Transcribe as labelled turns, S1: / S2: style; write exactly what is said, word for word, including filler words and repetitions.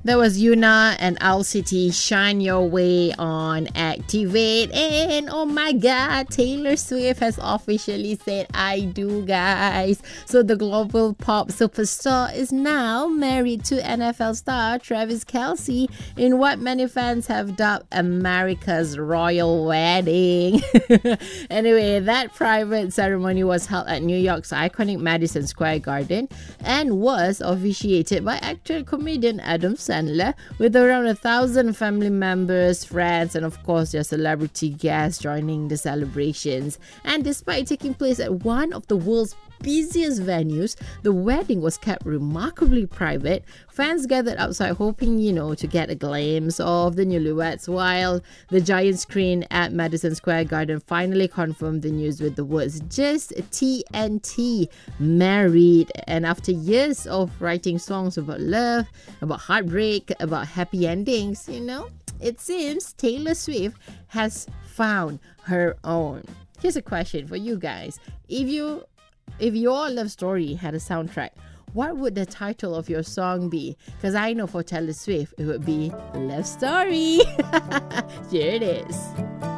S1: That was Yuna and Owl City, Shine Your Way on Activate. And oh my god, Taylor Swift has officially said I do, guys. So the global pop superstar is now married to N F L star Travis Kelce in what many fans have dubbed America's royal wedding. Anyway, that private ceremony was held at New York's iconic Madison Square Garden and was officiated by actor and comedian Adam Sandler, with around a thousand family members, friends, and of course their celebrity guests joining the celebrations. And despite taking place at one of the world's busiest venues, the wedding was kept remarkably private. Fans gathered outside hoping, you know, to get a glimpse of the newlyweds, while the giant screen at Madison Square Garden finally confirmed the news with the words just T N T, married. And after years of writing songs about love, about heartbreak, about happy endings, you know, it seems Taylor Swift has found her own. Here's a question for you guys. If you If your love story had a soundtrack, what would the title of your song be? Because I know for Taylor Swift, it would be Love Story. Here it is.